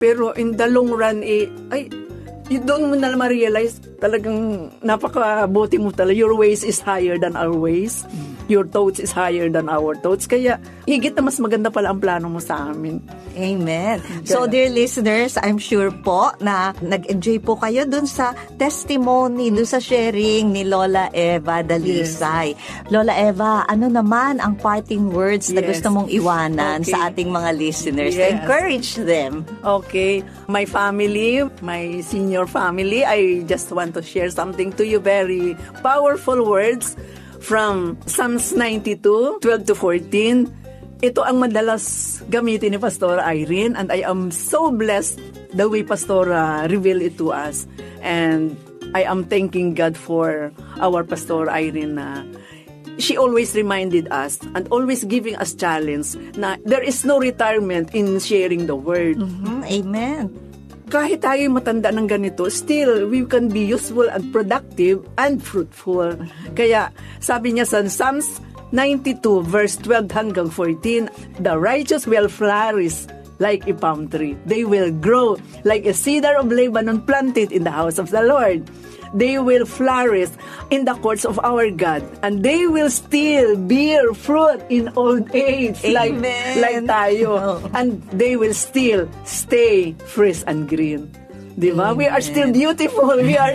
Pero in the long run, doon mo na ma-realize, talagang napakabuti mo talaga. Your ways is higher than our ways. Your thoughts is higher than our thoughts. Kaya, higit na mas maganda pala ang plano mo sa amin. Amen. So, dear listeners, I'm sure po na nag-enjoy po kayo dun sa testimony, dun sa sharing ni Lola Eva Dalisay. Yes. Lola Eva, ano naman ang parting words na gusto mong iwanan sa ating mga listeners to encourage them? Okay. My family, my senior family, I just want to share something to you. Very powerful words from Psalms 92, 12 to 14. Ito ang madalas gamitin ni Pastora Irene, and I am so blessed the way Pastora revealed it to us. And I am thanking God for our Pastora Irene na she always reminded us and always giving us challenge na there is no retirement in sharing the word. Mm-hmm. Amen. Kahit tayo matanda ng ganito, still, we can be useful and productive and fruitful. Kaya, sabi niya sa Psalms 92, verse 12 hanggang 14, the righteous will flourish like a palm tree. They will grow like a cedar of Lebanon planted in the house of the Lord. They will flourish in the courts of our God, and they will still bear fruit in old age, like tayo. And they will still stay fresh and green. Diba? We are still beautiful. We are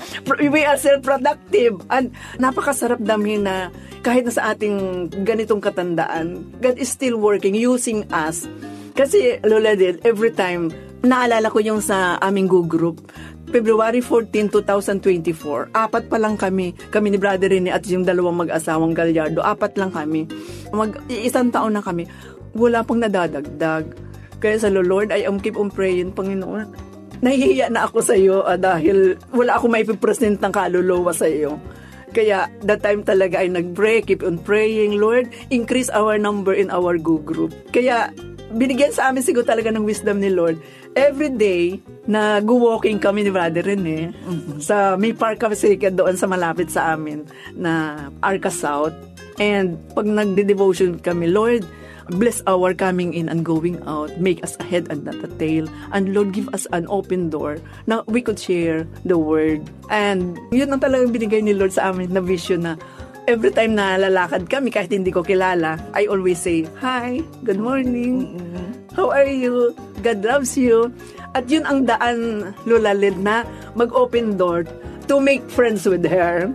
still productive. And napakasarap namin na kahit na sa ating ganitong katandaan, God is still working, using us. Kasi, Lola Del, every time, naalala ko yung sa aming group, February 14, 2024, 4 pa lang kami ni Brother Rene at yung dalawang mag-asawang Gallardo, 4 lang kami. Isang taon na kami. Wala pang nadadagdag. Kaya sa Lord, I am keep on praying, Panginoon. Nahihiya na ako sa iyo dahil wala ako maipipresent ng kaluluwa sa iyo. Kaya that time talaga ay nag-pray, keep on praying, Lord, increase our number in our group. Kaya binigyan sa amin siguro talaga ng wisdom ni Lord. Every day, nag-walking kami ni Brother Rene. Sa may park kami doon sa malapit sa amin na Arca South. And pag nagde-devotion kami, Lord, bless our coming in and going out. Make us a head and not a tail. And Lord, give us an open door na we could share the word. And yun ang talagang binigay ni Lord sa amin na vision na every time na lalakad kami, kahit hindi ko kilala, I always say, hi, good morning, how are you? God loves you. At yun ang daan, Lola Lid, na mag-open door to make friends with her.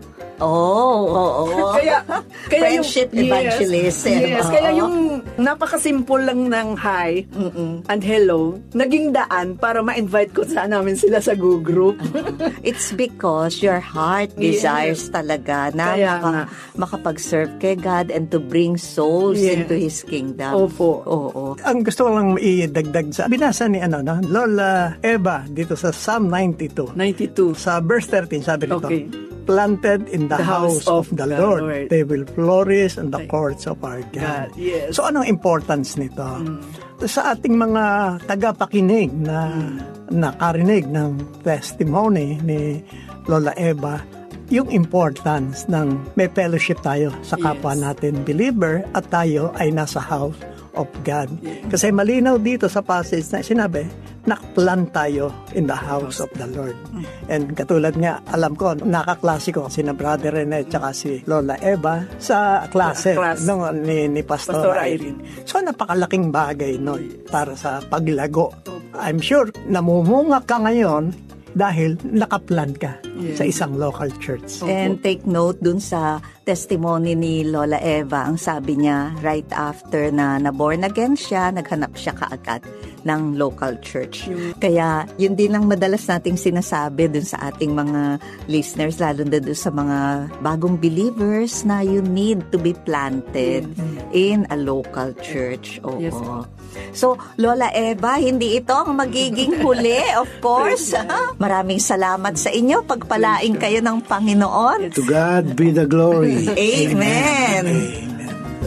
Kaya friendship evangelism. Yes, kaya yung napakasimple lang ng hi and hello, naging daan para ma-invite ko namin sila sa group. It's because your heart desires talaga na makapag-serve kay God and to bring souls into His kingdom. Opo. Ang gusto ko lang idagdag sa binasa ni Lola Eva dito sa Psalm 92. Sa verse 13, sabi nito, planted in the house of the Lord. They will flourish in the courts of our God. Yes. So anong importance nito? Sa ating mga tagapakinig na nakarinig ng testimony ni Lola Eva, yung importance ng may fellowship tayo sa kapwa natin believer at tayo ay nasa house of God. Kasi malinaw dito sa passage na sinabi, nakaplant tayo in the house of the Lord. And katulad nga, alam ko, nakaklase ko si na Brother Rene at si Lola Eva sa klase ni Pastor Irene. So napakalaking bagay para sa paglago. I'm sure namumunga ka ngayon dahil nakaplan ka sa isang local church. And take note dun sa testimony ni Lola Eva, ang sabi niya, right after na born again siya, naghanap siya kaagad ng local church. Kaya yun din ang madalas nating sinasabi dun sa ating mga listeners, lalo na dun sa mga bagong believers na you need to be planted in a local church. So, Lola Eva, hindi ito ang magiging huli, of course. Maraming salamat sa inyo. Pagpalain kayo ng Panginoon. To God be the glory. Amen.